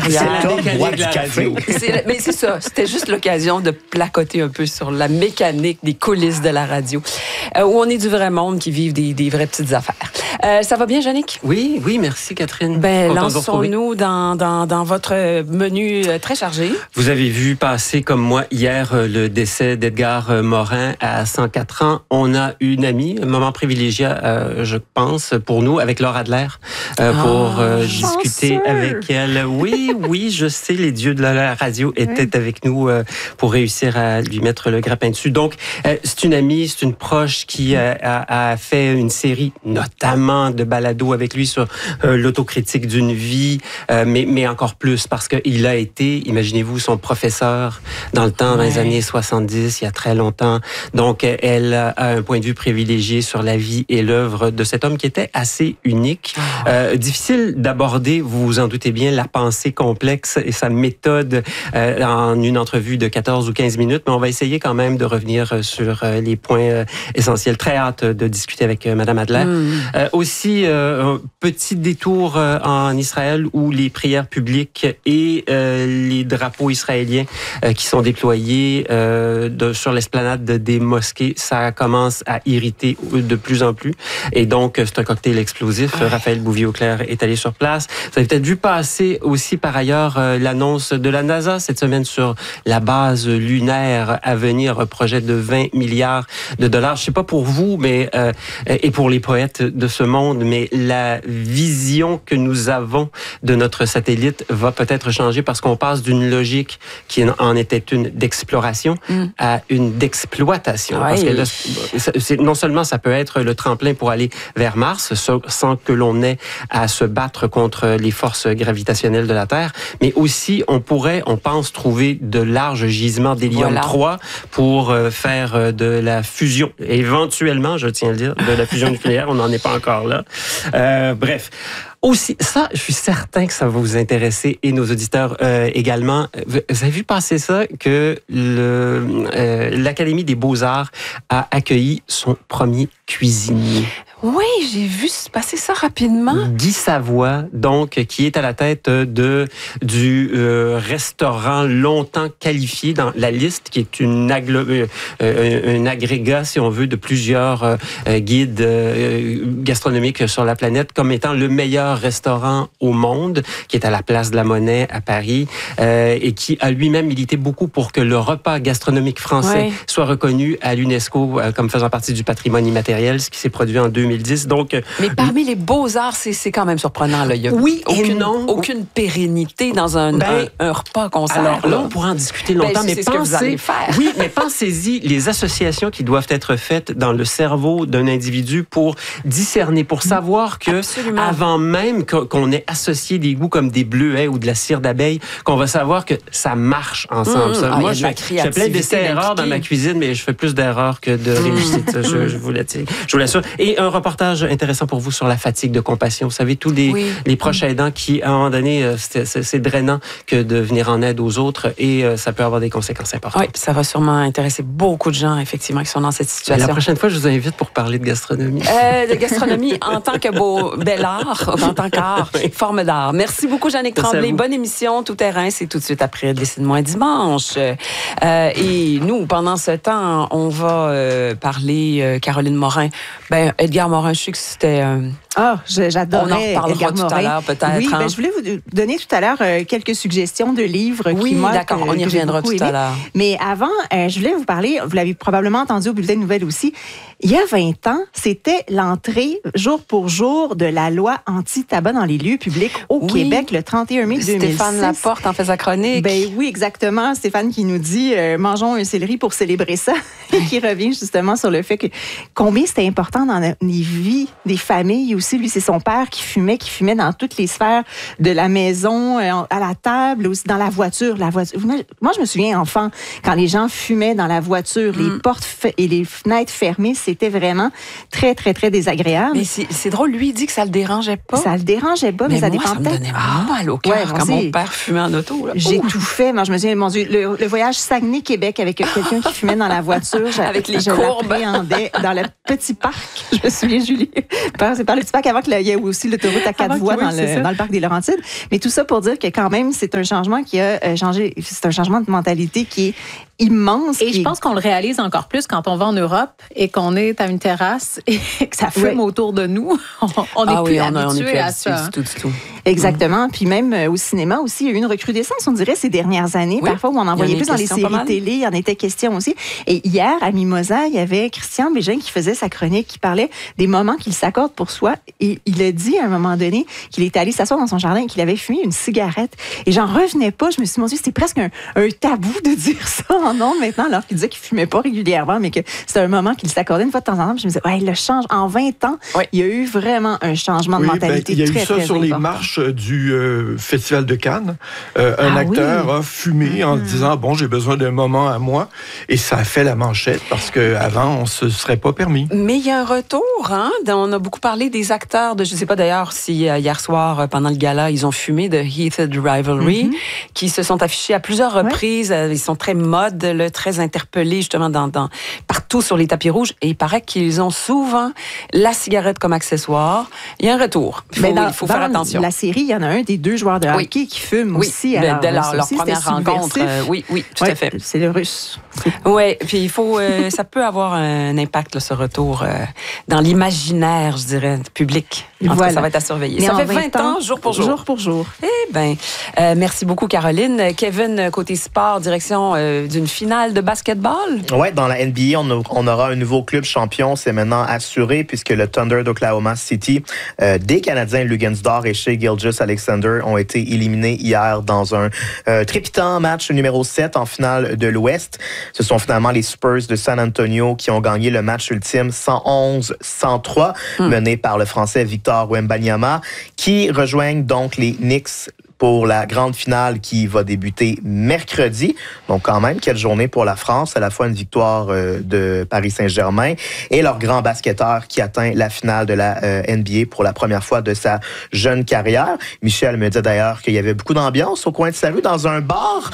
particulière. C'est la mécanique de la radio. Mais c'est ça, c'était juste l'occasion de placoter un peu sur la mécanique des coulisses de la radio, où on est du vrai monde qui vivent des vraies petites affaires. Ça va bien, Yannick? Oui, merci, Catherine. Lançons-nous dans votre menu très chargé. Vous avez vu passer, comme moi, hier, le décès d'Edgar Morin à 104 ans. On a une amie, un moment privilégié, je pense, pour nous, avec Laure Adler, pour discuter avec elle. Oui, je sais, les dieux de la radio étaient avec nous pour réussir à lui mettre le grappin dessus. Donc, c'est une amie, c'est une proche qui a fait une série, notamment de balados avec lui sur l'autocritique d'une vie, mais encore plus parce qu'il a été, imaginez-vous, son professeur dans le temps, dans les années 70, il y a très longtemps. Donc, elle a un point de vue privilégié sur la vie et l'œuvre de cet homme qui était assez unique. Difficile d'aborder, vous vous en doutez bien, la pensée complexe et sa méthode en une entrevue de 14 ou 15 minutes, mais on va essayer quand même de revenir sur les points essentiels. Très hâte de discuter avec Madame Adler. Aussi, un petit détour en Israël où les prières publiques et les drapeaux israéliens qui sont déployés sur l'esplanade des mosquées, ça commence à irriter de plus en plus. Et donc, c'est un cocktail explosif. Raphaël Bouvier-Auclair est allé sur place. Vous avez peut-être vu passer aussi, par ailleurs, l'annonce de la NASA cette semaine sur la base lunaire à venir, un projet de 20 milliards de dollars. Je sais pas pour vous, mais et pour les poètes de ce monde, mais la vision que nous avons de notre satellite va peut-être changer parce qu'on passe d'une logique qui en était une d'exploration à une d'exploitation. Parce que là, non seulement ça peut être le tremplin pour aller vers Mars, sans que l'on ait à se battre contre les forces gravitationnelles de la Terre, mais aussi on pense, trouver de larges gisements d'hélium 3 pour faire de la fusion. Éventuellement, je tiens à le dire, de la fusion nucléaire, on n'en est pas encore là. Bref. Aussi, ça, je suis certain que ça va vous intéresser et nos auditeurs également. Vous avez vu passer ça que l'Académie des Beaux-Arts a accueilli son premier cuisinier. Oui, j'ai vu passer ça rapidement. Guy Savoie, donc, qui est à la tête du restaurant longtemps qualifié dans la liste, qui est un agrégat, si on veut, de plusieurs guides gastronomiques sur la planète, comme étant le meilleur restaurant au monde, qui est à la Place de la Monnaie à Paris, et qui a lui-même milité beaucoup pour que le repas gastronomique français soit reconnu à l'UNESCO comme faisant partie du patrimoine immatériel, ce qui s'est produit en 2010. Donc, mais parmi les beaux-arts, c'est quand même surprenant. Là. Il y a aucune pérennité dans un repas concert. Alors là, on pourra en discuter longtemps, mais pensez-y, les associations qui doivent être faites dans le cerveau d'un individu pour discerner, pour savoir que avant même qu'on ait associé des goûts comme des bleuets ou de la cire d'abeille, qu'on va savoir que ça marche ensemble. Moi, je fais plein d'essais-erreurs dans ma cuisine, mais je fais plus d'erreurs que de réussites. Je vous l'assure. Et un reportage intéressant pour vous sur la fatigue de compassion. Vous savez, tous les proches aidants qui, à un moment donné, c'est drainant que de venir en aide aux autres et ça peut avoir des conséquences importantes. Oui, ça va sûrement intéresser beaucoup de gens, effectivement, qui sont dans cette situation. La prochaine fois, je vous invite pour parler de gastronomie. De gastronomie en tant que bel art, en tant qu'art, forme d'art. Merci beaucoup, Yannick Tremblay. Bonne émission, Tout terrain. C'est tout de suite après Décide-moi dimanche. Et nous, pendant ce temps, on va parler Caroline Morin. Edgar Morin, je sais que c'était... j'adorais on en reparlera tout à l'heure, peut-être. Oui, je voulais vous donner tout à l'heure quelques suggestions de livres. D'accord, on y reviendra tout à l'heure. Mais avant, je voulais vous parler, vous l'avez probablement entendu au bulletin de nouvelles aussi, il y a 20 ans, c'était l'entrée jour pour jour de la loi anti-tabac dans les lieux publics au Québec, le 31 mai 2006. Stéphane Laporte en fait sa chronique. Oui, exactement. Stéphane qui nous dit « Mangeons un céleri pour célébrer ça » et qui revient justement sur le fait que combien c'était important dans les vies des familles aussi. Lui, c'est son père qui fumait dans toutes les sphères de la maison, à la table, aussi dans la voiture. Moi, je me souviens, enfant, quand les gens fumaient dans la voiture, les portes et les fenêtres fermées, c'était vraiment très, très, très désagréable. Mais c'est drôle, lui, il dit que ça le dérangeait pas. Ça le dérangeait pas, mais ça dépendait. Ça me donnait mal au cœur quand mon père fumait en auto. Là. J'étouffais. Moi, je me disais, mon Dieu, le voyage Saguenay-Québec avec quelqu'un qui fumait dans la voiture. Avec les courbes. Dans le petit parc. Je me souviens, Julie. C'est par le petit parc pas qu'avant qu'il y ait aussi l'autoroute à 4 voies dans le parc des Laurentides. Mais tout ça pour dire que quand même, c'est un changement qui a changé. C'est un changement de mentalité qui est immense. Et je pense qu'on le réalise encore plus quand on va en Europe et qu'on est à une terrasse et que ça fume autour de nous. On n'est plus habitué à ça. Du tout. Exactement. Puis même au cinéma aussi, il y a eu une recrudescence, on dirait, ces dernières années. Oui. Parfois, où on en voyait plus dans les séries télé, il y en était question aussi. Et hier, à Mimosa, il y avait Christian Bégin qui faisait sa chronique, qui parlait des moments qu'il s'accorde pour soi. Et il a dit à un moment donné qu'il était allé s'asseoir dans son jardin et qu'il avait fumé une cigarette. Et j'en revenais pas. Je me suis dit, mon Dieu, c'était presque un tabou de dire ça en ondes maintenant, alors qu'il disait qu'il fumait pas régulièrement, mais que c'était un moment qu'il s'accordait une fois de temps en temps. Puis je me disais, ouais, il le change. En 20 ans, il y a eu vraiment un changement de mentalité très, très important. Il y a eu ça sur les marches du Festival de Cannes. Un acteur a fumé en disant, bon, j'ai besoin d'un moment à moi. Et ça a fait la manchette parce qu'avant, on ne se serait pas permis. Mais il y a un retour. Hein? On a beaucoup parlé des acteurs. Je ne sais pas d'ailleurs si hier soir, pendant le gala, ils ont fumé de Heated Rivalry, qui se sont affichés à plusieurs reprises. Ils sont très mode, très interpellés justement partout sur les tapis rouges. Et il paraît qu'ils ont souvent la cigarette comme accessoire. Il y a un retour. Il faut faire attention. La série, il y en a un des 2 joueurs de hockey qui fume aussi. Alors, dès leur première rencontre. Oui, tout à fait. C'est le Russe. Oui, puis il faut, ça peut avoir un impact, là, ce retour dans l'imaginaire, je dirais, public. En tout cas, ça va être à surveiller. Mais ça fait 20 ans, jour pour jour. Jour pour jour. Eh bien, merci beaucoup, Caroline. Kevin, côté sport, direction d'une finale de basketball. Oui, dans la NBA, on aura un nouveau club champion. C'est maintenant assuré puisque le Thunder d'Oklahoma City, des Canadiens Lugansdor et Shai Gilgeous-Alexander ont été éliminés hier dans un trépitant match numéro 7 en finale de l'Ouest. Ce sont finalement les Spurs de San Antonio qui ont gagné le match ultime 111-103, mené par le Français Victor Wembanyama, qui rejoignent donc les Knicks pour la grande finale qui va débuter mercredi. Donc quand même, quelle journée pour la France. À la fois une victoire de Paris Saint-Germain et leur grand basketteur qui atteint la finale de la NBA pour la première fois de sa jeune carrière. Michel me dit d'ailleurs qu'il y avait beaucoup d'ambiance au coin de sa rue dans un bar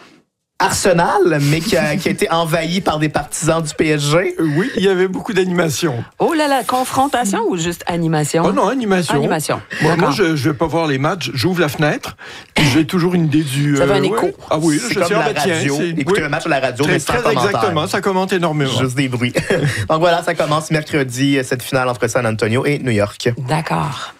Arsenal, mais qui a été envahi par des partisans du PSG. Oui, il y avait beaucoup d'animation. Oh là là, confrontation ou juste animation? Oh non, animation. Moi, je ne vais pas voir les matchs, j'ouvre la fenêtre, puis j'ai toujours une idée du... Ça fait un écho. Ah oui, c'est comme la radio. Écouter un match à la radio, mais sans commentaire. Exactement, ça commente énormément. Juste des bruits. Donc voilà, ça commence mercredi, cette finale entre San Antonio et New York. D'accord.